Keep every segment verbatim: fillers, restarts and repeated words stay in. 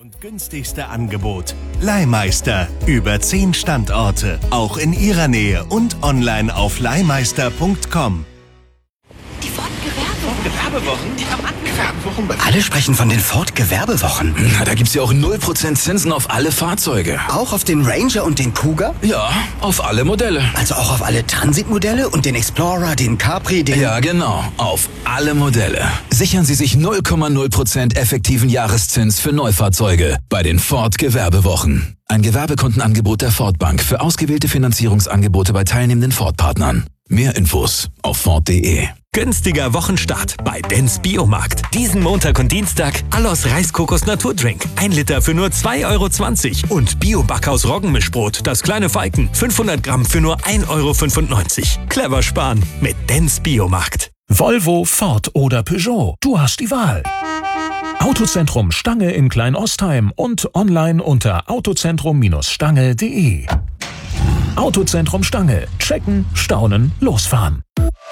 Und günstigste Angebot. Leihmeister. Über zehn Standorte. Auch in Ihrer Nähe und online auf leihmeister punkt com. Die Ford-Gewerbewochen. Gewerbewochen? Die Gewerbewochen. Alle sprechen von den Ford-Gewerbewochen. Na, da gibt's ja auch null Prozent Zinsen auf alle Fahrzeuge. Auch auf den Ranger und den Kuga? Ja, auf alle Modelle. Also auch auf alle Transitmodelle und den Explorer, den Capri, den... Ja, genau. Auf alle Modelle. Sichern Sie sich null Komma null Prozent effektiven Jahreszins für Neufahrzeuge bei den Ford-Gewerbewochen. Ein Gewerbekundenangebot der Ford Bank für ausgewählte Finanzierungsangebote bei teilnehmenden Ford-Partnern. Mehr Infos auf ford punkt de. Günstiger Wochenstart bei Dens Biomarkt. Diesen Montag und Dienstag Allos Reiskokos Naturdrink. Ein Liter für nur zwei Euro zwanzig. Und Bio-Backhaus Roggenmischbrot, das kleine Falken. fünfhundert Gramm für nur ein Euro fünfundneunzig. Clever sparen mit Dens Biomarkt. Volvo, Ford oder Peugeot. Du hast die Wahl. Autozentrum Stange in Kleinostheim und online unter autozentrum Stange punkt de. Autozentrum Stange. Checken, staunen, losfahren.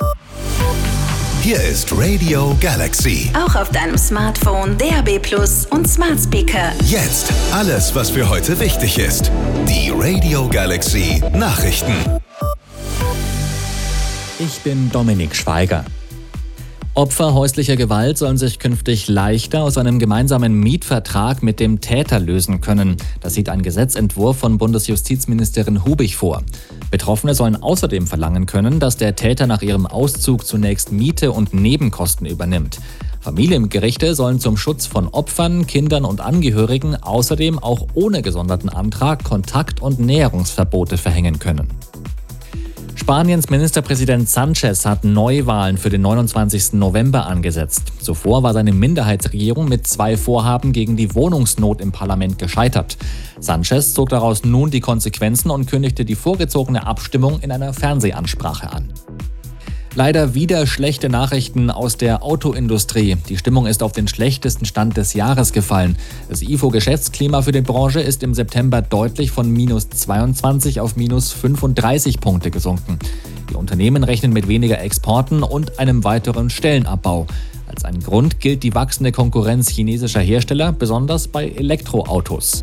Hier ist Radio Galaxy. Auch auf deinem Smartphone, D A B Plus und Smart Speaker. Jetzt alles, was für heute wichtig ist. Die Radio Galaxy Nachrichten. Ich bin Dominik Schweiger. Opfer häuslicher Gewalt sollen sich künftig leichter aus einem gemeinsamen Mietvertrag mit dem Täter lösen können. Das sieht ein Gesetzentwurf von Bundesjustizministerin Hubig vor. Betroffene sollen außerdem verlangen können, dass der Täter nach ihrem Auszug zunächst Miete und Nebenkosten übernimmt. Familiengerichte sollen zum Schutz von Opfern, Kindern und Angehörigen außerdem auch ohne gesonderten Antrag Kontakt- und Näherungsverbote verhängen können. Spaniens Ministerpräsident Sánchez hat Neuwahlen für den neunundzwanzigsten November angesetzt. Zuvor war seine Minderheitsregierung mit zwei Vorhaben gegen die Wohnungsnot im Parlament gescheitert. Sánchez zog daraus nun die Konsequenzen und kündigte die vorgezogene Abstimmung in einer Fernsehansprache an. Leider wieder schlechte Nachrichten aus der Autoindustrie. Die Stimmung ist auf den schlechtesten Stand des Jahres gefallen. Das I F O-Geschäftsklima für die Branche ist im September deutlich von minus zweiundzwanzig auf minus fünfunddreißig Punkte gesunken. Die Unternehmen rechnen mit weniger Exporten und einem weiteren Stellenabbau. Als ein Grund gilt die wachsende Konkurrenz chinesischer Hersteller, besonders bei Elektroautos.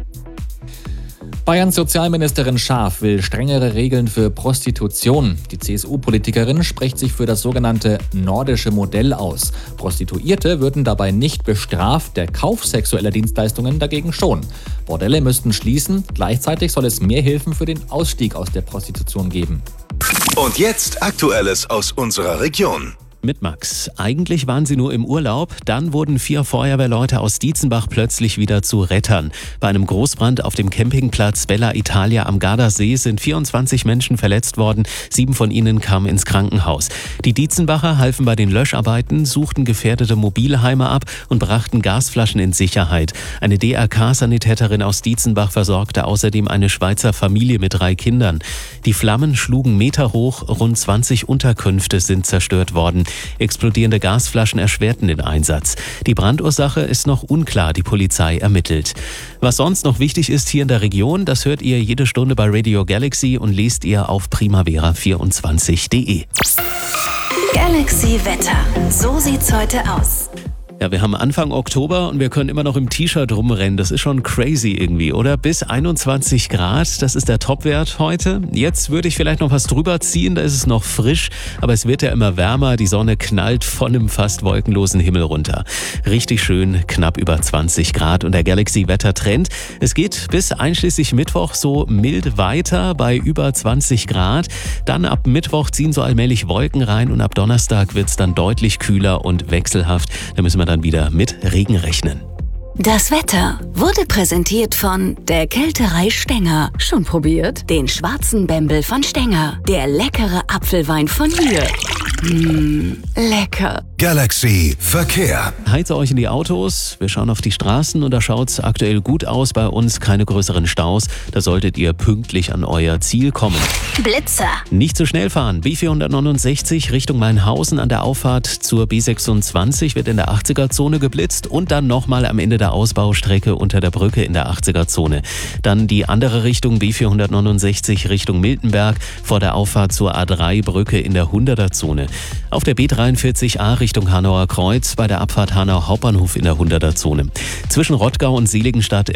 Bayerns Sozialministerin Schaaf will strengere Regeln für Prostitution. Die C S U-Politikerin spricht sich für das sogenannte nordische Modell aus. Prostituierte würden dabei nicht bestraft, der Kauf sexueller Dienstleistungen dagegen schon. Bordelle müssten schließen, gleichzeitig soll es mehr Hilfen für den Ausstieg aus der Prostitution geben. Und jetzt Aktuelles aus unserer Region. Mit Max. Eigentlich waren sie nur im Urlaub, dann wurden vier Feuerwehrleute aus Dietzenbach plötzlich wieder zu Rettern. Bei einem Großbrand auf dem Campingplatz Bella Italia am Gardasee sind vierundzwanzig Menschen verletzt worden, sieben von ihnen kamen ins Krankenhaus. Die Dietzenbacher halfen bei den Löscharbeiten, suchten gefährdete Mobilheime ab und brachten Gasflaschen in Sicherheit. Eine D R K-Sanitäterin aus Dietzenbach versorgte außerdem eine Schweizer Familie mit drei Kindern. Die Flammen schlugen meterhoch, rund zwanzig Unterkünfte sind zerstört worden. Explodierende Gasflaschen erschwerten den Einsatz. Die Brandursache ist noch unklar, die Polizei ermittelt. Was sonst noch wichtig ist hier in der Region, das hört ihr jede Stunde bei Radio Galaxy und lest ihr auf primavera vierundzwanzig punkt de. Galaxy Wetter. So sieht's heute aus. Ja, wir haben Anfang Oktober und wir können immer noch im T-Shirt rumrennen. Das ist schon crazy irgendwie, oder? Bis einundzwanzig Grad, das ist der Topwert heute. Jetzt würde ich vielleicht noch was drüber ziehen, da ist es noch frisch, aber es wird ja immer wärmer. Die Sonne knallt von einem fast wolkenlosen Himmel runter. Richtig schön, knapp über zwanzig Grad und der Galaxy-Wetter-Trend. Es geht bis einschließlich Mittwoch so mild weiter bei über zwanzig Grad. Dann ab Mittwoch ziehen so allmählich Wolken rein und ab Donnerstag wird es dann deutlich kühler und wechselhaft. Da müssen wir dann wieder mit Regen rechnen. Das Wetter wurde präsentiert von der Kälterei Stenger. Schon probiert? Den schwarzen Bembel von Stenger. Der leckere Apfelwein von hier. Mmh, lecker. Galaxy Verkehr. Heize euch in die Autos. Wir schauen auf die Straßen und da schaut es aktuell gut aus bei uns. Keine größeren Staus. Da solltet ihr pünktlich an euer Ziel kommen. Blitzer. Nicht zu schnell fahren. B vierhundertneunundsechzig Richtung Mainhausen an der Auffahrt zur B sechsundzwanzig wird in der achtziger-Zone geblitzt und dann nochmal am Ende der Ausbaustrecke unter der Brücke in der achtziger-Zone. Dann die andere Richtung B vierhundertneunundsechzig Richtung Miltenberg vor der Auffahrt zur A drei Brücke in der hunderter-Zone. Auf der B dreiundvierzig A Richtung Hanauer Kreuz bei der Abfahrt Hanau Hauptbahnhof in der hunderter-Zone. Zwischen Rottgau und Seligenstadt